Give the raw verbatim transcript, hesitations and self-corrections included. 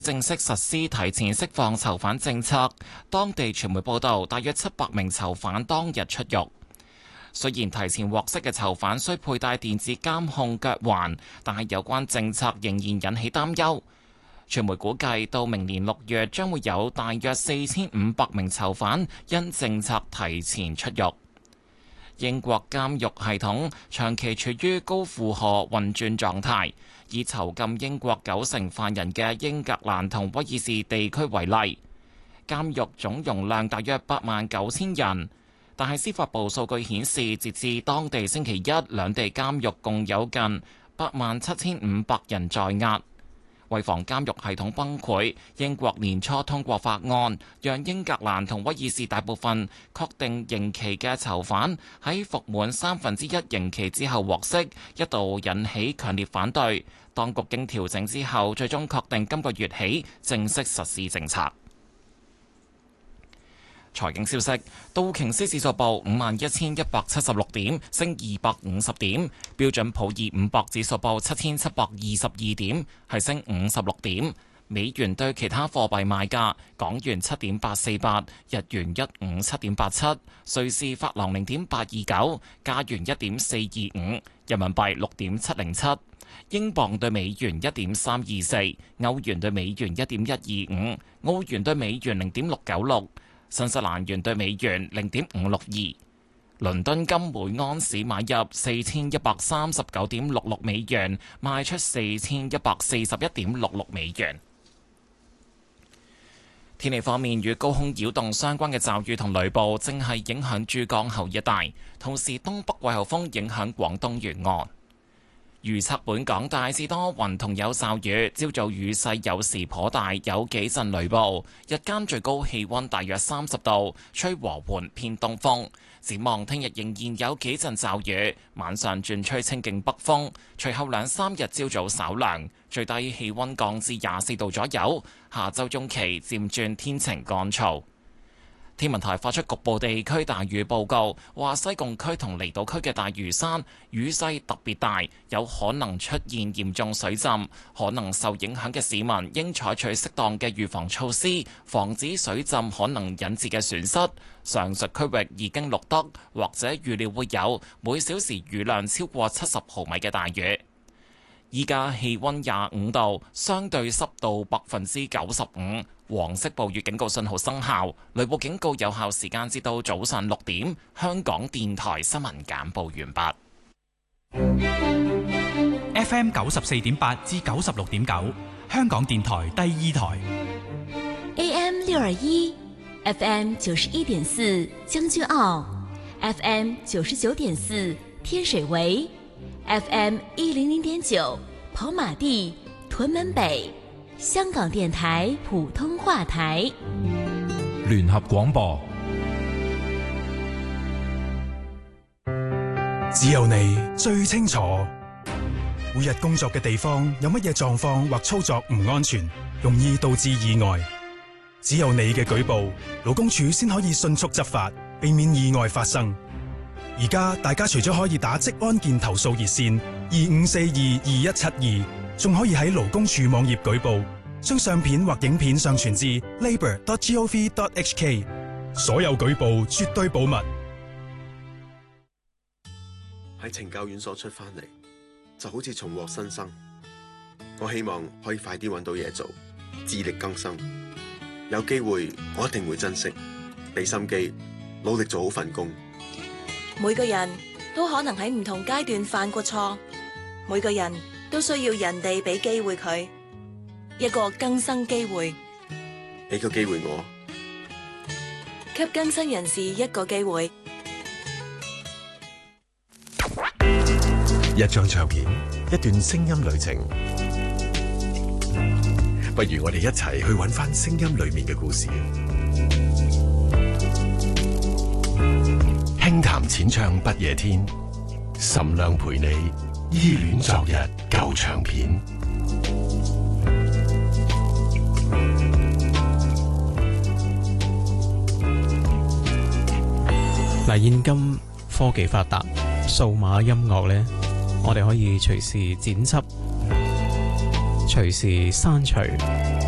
正式實施提前釋放囚犯政策。當地傳媒報道，大約七百名囚犯當日出獄。雖然提前獲釋嘅囚犯需佩戴電子監控腳環，但係有關政策仍然引起擔憂。傳媒估計到明年六月將會有大約四千五百名囚犯因政策提前出獄。英國監獄系統長期處於高負荷運轉狀態，以囚禁英國九成犯人嘅英格蘭同威爾士地區為例，監獄總容量大約八萬九千人。但係司法部數據顯示，截至當地星期一，兩地監獄共有近八萬七千五百人在押。為防監獄系統崩潰，英國年初通過法案，讓英格蘭同威爾士大部分確定刑期嘅囚犯喺服滿三分之一刑期之後獲釋，一度引起強烈反對。當局經調整之後，最終確定今個月起正式實施政策。財經消息，道瓊斯指數報五萬一千一百七十六點，升二百五十點；標準普爾五百指數報七千七百二十二點，係升五十六點。美元對其他貨幣賣價：港元七點八四八，日元一五七點八七，瑞士法郎零點八二九，加元一點四二五，人民幣六點七零七，英鎊對美元一點三二四，歐元對美元一點一二五，澳元對美元零點六九六。新西蘭元對美元零點五六二，倫敦金每安士買入四千一百三十九點六六美元，賣出四千一百四十一點六六美元。天氣方面，與高空擾動相關嘅驟雨同雷暴正係影響珠江口一帶，同時東北季候風影響廣東沿岸。預測本港大致多雲同有驟雨，朝早雨勢有時頗大，有幾陣雷暴。日間最高氣溫大約三十度，吹和緩偏東風。展望聽日仍然有幾陣驟雨，晚上轉吹清勁北風。隨後兩三日朝早稍涼，最低氣溫降至廿四度左右。下週中期漸轉天晴乾燥。天文台發出局部地區大雨報告，話西貢區同離島區嘅大嶼山雨勢特別大，有可能出現嚴重水浸，可能受影響嘅市民應採取適當嘅預防措施，防止水浸可能引致嘅損失。上述區域已經錄得或者預料會有每小時雨量超過七十毫米嘅大雨。依家氣溫廿五度，相對濕度百分之九十五。黃色暴雨警告信號生效，雷暴警告有效時間至到早上六點。香港電台新聞簡報完畢。F M 九十四點八至九十六點九，香港電台第二台。 A M 六二一，F M 九十一點四將軍澳 ，F M 九十九點四天水圍 ，F M 一零零點九跑馬地屯門北。香港電台普通話台， 聯合廣播。 只有你最清楚，每日工作嘅地方有乜嘢狀況或操作唔安全，容易導致意外。只有你嘅舉報，勞工處先可以迅速執法，避免意外發生。而家大家除咗可以打職安健投訴熱線二五四二二一七二。仲可以喺勞工處網頁舉報，將相片或影片上傳至 labour dot gov dot h k。所有舉報絕對保密。 喺懲教院所出翻嚟，就好似重獲新生。我希望可以快啲揾到嘢做，自力更生。有機會我一定會珍惜，俾心機，努力做好份工。 每個人都可能喺唔同階段犯過錯，每個人都需要人哋俾機會佢，一個更生機會。 俾個機會我， 給更生人士一個機會。 一張唱片，一段聲音旅程。不如我哋一齊去揾返聲音裏面嘅故事。輕談淺唱不夜天，岑亮陪你依戀昨日舊唱片。 嗱，現今科技發達，數碼音樂呢，我哋可以隨時剪輯，隨時刪除。